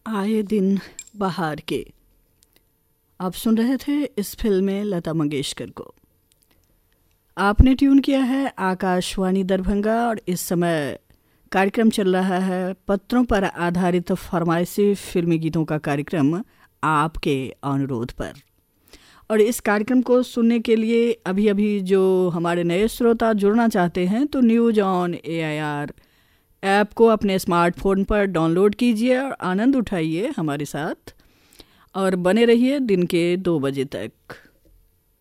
आए दिन बहार के। आप सुन रहे थे इस फिल्म में लता मंगेशकर को। आपने ट्यून किया है आकाशवाणी दरभंगा और इस समय कार्यक्रम चल रहा है पत्रों पर आधारित फरमाइशी फिल्मी गीतों का कार्यक्रम आपके अनुरोध पर। और इस कार्यक्रम को सुनने के लिए अभी जो हमारे नए श्रोता जुड़ना चाहते हैं तो न्यूज ऑन AIR ऐप को अपने स्मार्टफोन पर डाउनलोड कीजिए और आनंद उठाइए हमारे साथ और बने रहिए दिन के 2 बजे तक।